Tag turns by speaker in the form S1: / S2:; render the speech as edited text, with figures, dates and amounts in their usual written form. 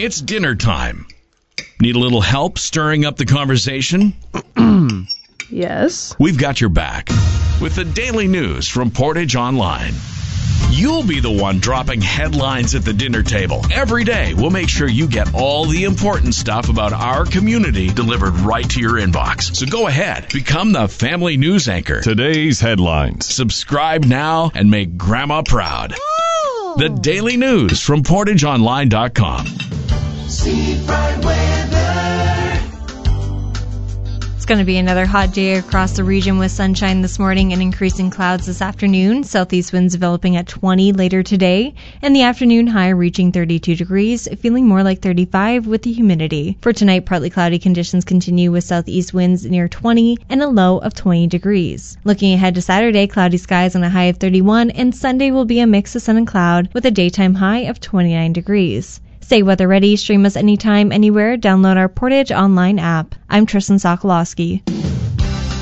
S1: It's dinner time. Need a little help stirring up the conversation?
S2: Yes.
S1: We've got your back with the daily news from Portage Online. You'll be the one dropping headlines at the dinner table. Every day, we'll make sure you get all the important stuff about our community delivered right to your inbox. So go ahead, become the family news anchor.
S3: Today's headlines.
S1: Subscribe now and make Grandma proud. The daily news from PortageOnline.com.
S4: See bright weather.
S5: It's going to be another hot day across the region with sunshine this morning and increasing clouds this afternoon. Southeast winds developing at 20 later today, and the afternoon high reaching 32 degrees, feeling more like 35 with the humidity. For tonight, partly cloudy conditions continue with southeast winds near 20 and a low of 20 degrees. Looking ahead to Saturday, cloudy skies and a high of 31, and Sunday will be a mix of sun and cloud with a daytime high of 29 degrees. Stay weather ready, stream us anytime, anywhere, download our Portage Online app. I'm Tristan Sokolowski.